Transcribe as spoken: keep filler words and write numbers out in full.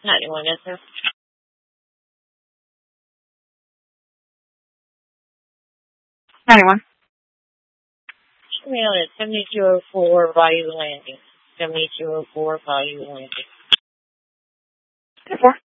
ninety-one, yes, sir. ninety-one. Email at seventy-two oh four Bayou Landing. seventy-two oh four Bayou Landing. ten four.